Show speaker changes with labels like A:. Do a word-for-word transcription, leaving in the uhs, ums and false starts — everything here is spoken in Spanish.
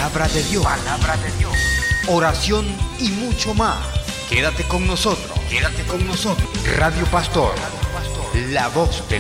A: palabra de Dios, palabra de Dios, oración y mucho más. Quédate con nosotros, quédate con nosotros. Radio Pastor, la voz de